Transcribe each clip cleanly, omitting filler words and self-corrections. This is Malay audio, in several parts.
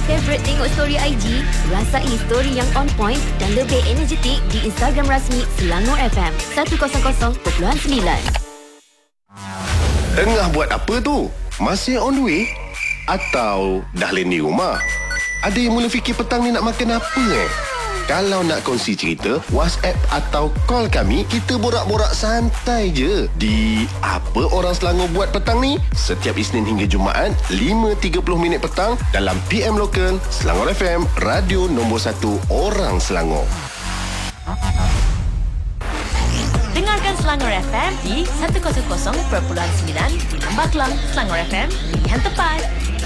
favorite tengok story IG? Rasai story yang on point dan lebih energetik di Instagram rasmi Selangor FM 100.9. Tengah buat apa tu? Masih on the way? Atau dah landing rumah? Ada yang mula fikir petang ni nak makan apa Kalau nak kongsi cerita, WhatsApp atau call kami, kita borak-borak santai je. Di Apa Orang Selangor Buat Petang ni, setiap Isnin hingga Jumaat, 5.30 petang dalam PM Lokal, Selangor FM, radio nombor 1 orang Selangor. Dengarkan Selangor FM di 100.9 di Lembah Kelang. Selangor FM, pilihan tepat.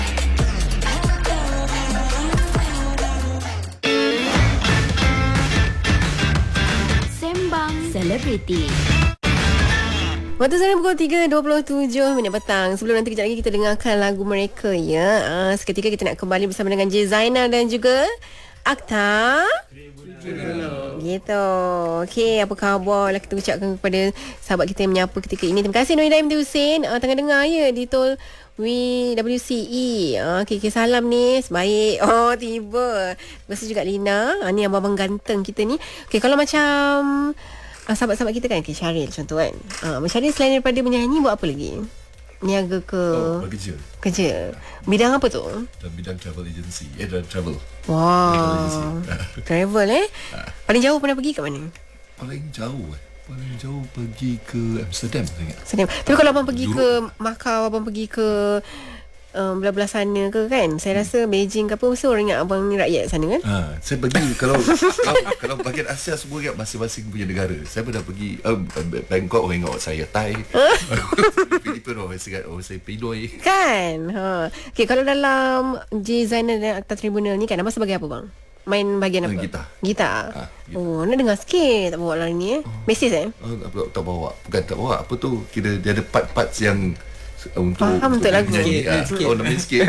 Sembang Selebriti. Waktu sana pukul 3.27 petang. Sebelum nanti kejap lagi kita dengarkan lagu mereka ya. Seketika kita nak kembali bersama dengan J. Zainal dan juga Akta. Gitu. Okey, apa khabar lah kita ucapkan kepada sahabat kita yang menyapa ketika ini. Terima kasih Noida MT Hussein. Tengah dengar ya di tol WCE. Okay, salam ni. Baik. Oh, tiba. Terima kasih juga Lina. Ni abang-abang ganteng kita ni. Okay, kalau macam sahabat-sahabat kita kan, okay, Syaril contoh kan. Syaril selain daripada menyanyi, buat apa lagi? Niaga ke? Bekerja. Kerja. Bidang apa tu? Dan bidang travel agency. Travel. Wow. Travel Paling jauh pernah pergi kat mana? Paling jauh pergi ke Amsterdam saya ingat. Tapi kalau abang pergi ke Macau, abang pergi ke belah-belah sana ke kan, saya rasa Beijing ke apa, mesti orang ingat abang ni rakyat sana kan. Saya pergi kalau bahagian Asia semua ingat masing-masing punya negara. Saya pernah pergi Bangkok, orang ingat saya Thai. Filipina orang ingat saya Pinoy kan. Okay, kalau dalam J. Zainal dan Akta Tribunal ni kan, abang sebagai apa bang? Main bahagian apa? Gitar. Gitar. Oh, nak dengar sikit. Tak bawa lah ni Mesis tak bawa. Bukan tak bawa. Apa tu? Kira dia ada part-part yang untuk faham untuk lagu. Namanya sikit.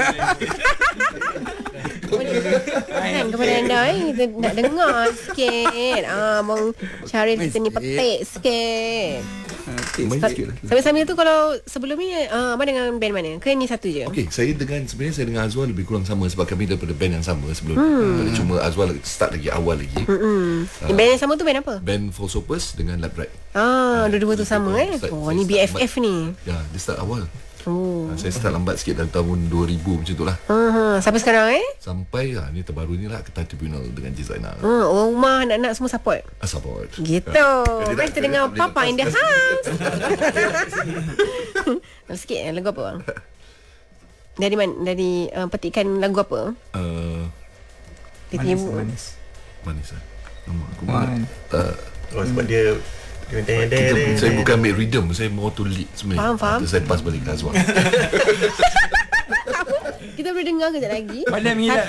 Kan kepada anda kita nak dengar sikit. Abang Syaril kita ni petik sikit. Sambil-sambil tu, kalau sebelum ni abang dengan band mana? Ke ni satu je? Okey, sebenarnya saya dengan Azwar lebih kurang sama sebab kami daripada band yang sama sebelum. Cuma Azwar start lagi awal lagi. Band yang sama tu band apa? Band Full Soapers dengan Lab Right. Dua-dua tu sama Oh, ni BFF ni. Ya, dia start awal. Saya start lambat sikit dalam tahun 2000 macam tu lah. Sampai sekarang Sampai ni terbaru ni lah, Akta Tribunal dengan J. Zainal. Rumah anak-anak semua support. Support. Gitu. Mari kita dengar Papa in the house. Sikit lagu apa bang? Dari mana? Dari petikan lagu apa? Manis lah. Sebab dia saya bukan ambil rhythm, saya mau to lead sebenarnya. Faham. Saya pass balik ke Azwar. Kita boleh dengar kejap lagi. Padam minat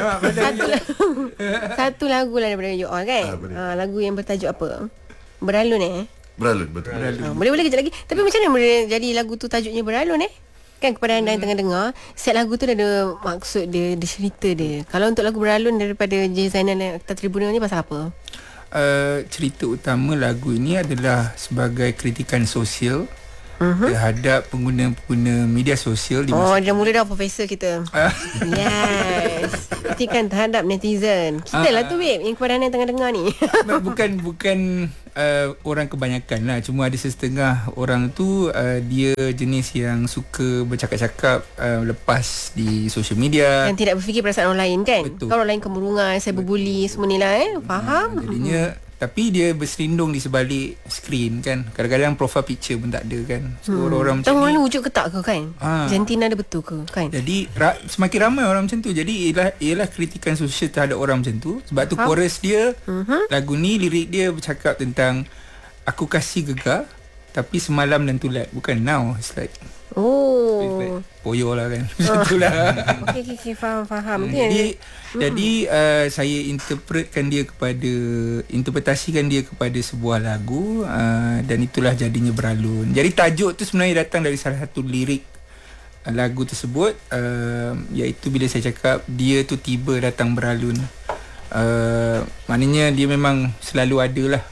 Satu lagu lah daripada you all kan. Lagu yang bertajuk apa? Beralun Beralun, betul. Boleh kejap lagi. Tapi macam mana boleh jadi lagu tu tajuknya Beralun Kan kepada anda yang tengah dengar, set lagu tu ada maksud dia, ada cerita dia. Kalau untuk lagu Beralun daripada J. Zainal dan Akta Tribunal ni pasal apa? Cerita utama lagu ini adalah sebagai kritikan sosial terhadap pengguna-pengguna media sosial di masa. Dah mula dah profesor kita. Yes. Kritikan terhadap netizen. Kita lah tu babe yang kepada anda yang tengah dengar ni. Bukan orang kebanyakan lah. Cuma ada setengah orang tu dia jenis yang suka bercakap-cakap lepas di social media. Yang tidak berfikir perasaan orang lain kan. Betul. Kalau orang lain kemurungan, cyberbully semua ni lah Faham? Jadinya tapi dia berselindung di sebalik skrin kan. Kadang-kadang profile picture pun tak ada kan. So orang macam ni ni wujud ke tak ke kan? Jantina ada betul ke kan? Jadi semakin ramai orang macam tu. Jadi ialah kritikan sosial terhadap orang macam tu. Sebab tu chorus dia lagu ni, lirik dia bercakap tentang aku kasih gegar tapi semalam dan tulat, bukan now. It's like poyo lah kan. Itulah. Okey, faham. Jadi saya interpretasikan dia kepada sebuah lagu dan itulah jadinya Beralun. Jadi tajuk tu sebenarnya datang dari salah satu lirik lagu tersebut, iaitu bila saya cakap dia tu tiba datang beralun. Maknanya dia memang selalu ada lah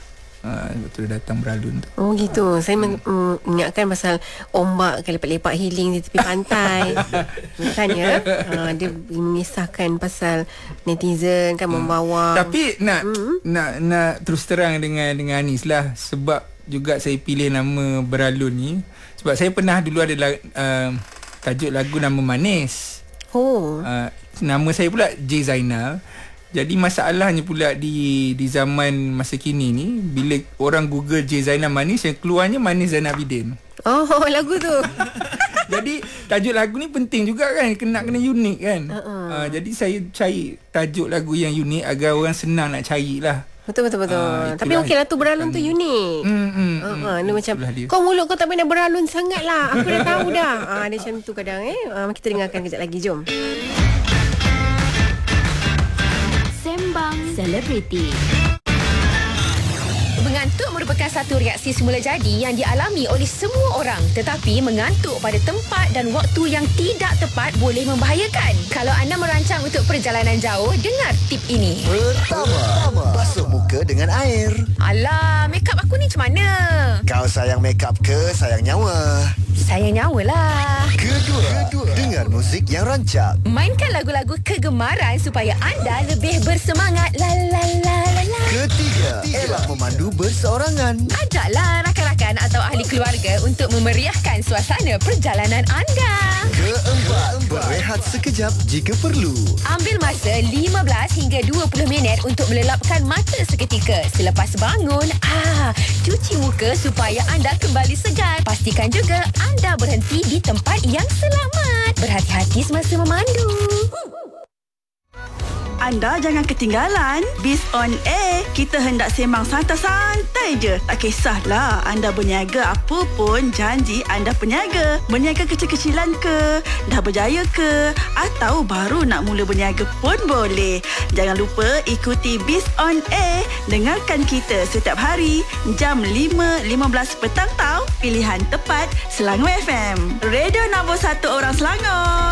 Sebab tu dia datang beralun tu. Oh gitu. Saya ingatkan pasal ombak kan lepak-lepak healing di tepi pantai. Bukan ya. Dia mengisahkan pasal netizen kan membawa. Tapi nak terus terang dengan Anis lah, sebab juga saya pilih nama beralun ni sebab saya pernah dulu ada tajuk lagu Nama Manis. Nama saya pula J Zainal. Jadi masalahnya pula di zaman masa kini ni, bila orang Google J Zainal Manis, yang keluarnya Manis Zainal Abidin. Oh, lagu tu. Jadi tajuk lagu ni penting juga kan, kena unik kan. Jadi saya cari tajuk lagu yang unik agar orang senang nak cari lah. Betul. Tapi okeylah tu beralun tu unik. Dia macam kau mulut kau tak pernah beralun sangat lah. Aku dah tahu dah. Dia macam tu kadang kita dengarkan kejap lagi, jom. Sembang Selebriti. Mengantuk merupakan satu reaksi semula jadi yang dialami oleh semua orang. Tetapi mengantuk pada tempat dan waktu yang tidak tepat boleh membahayakan. Kalau anda merancang untuk perjalanan jauh, dengar tip ini. Pertama, basuh muka dengan air. Alah, makeup aku ni macam mana? Kau sayang makeup ke sayang nyawa? Sayang nyawa lah. Kedua, dengar muzik yang rancak. Mainkan lagu-lagu kegemaran supaya anda lebih bersemangat. La la la la la. Ketiga, elak memandu berseorangan. Ajaklah rakan-rakan atau ahli keluarga untuk memeriahkan suasana perjalanan anda. Keempat, berehat sekejap jika perlu. Ambil masa 15 hingga 20 minit untuk melelapkan mata seketika. Selepas bangun, cuci muka supaya anda kembali segar. Pastikan juga anda berhenti di tempat yang selamat. Berhati-hati semasa memandu. Anda jangan ketinggalan Biz on Air. Kita hendak sembang santai-santai je. Tak kisahlah anda berniaga apa pun, janji anda peniaga. Berniaga kecil-kecilan ke, dah berjaya ke, atau baru nak mula berniaga pun boleh. Jangan lupa ikuti Biz on Air. Dengarkan kita setiap hari jam 5.15 petang tau. Pilihan tepat Selangor FM. Radio nombor 1 orang Selangor.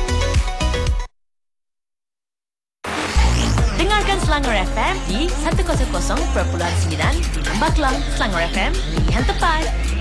Dengarkan Selangor FM di 100.9 di Lembah Kelang. Selangor FM, pilihan tepat.